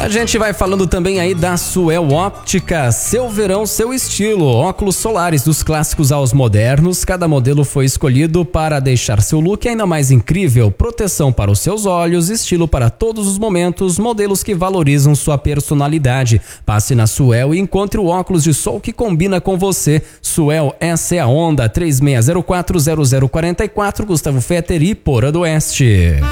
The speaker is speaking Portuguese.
A gente vai falando também aí da Suel Óptica, seu verão, seu estilo. Óculos solares dos clássicos aos modernos, cada modelo foi escolhido para deixar seu look ainda mais incrível. Proteção para os seus olhos, estilo para todos os momentos, modelos que valorizam sua personalidade. Passe na Suel e encontre o óculos de sol que combina com você. Suel, essa é a onda. 36040044, Gustavo Fetter e Porã do Oeste.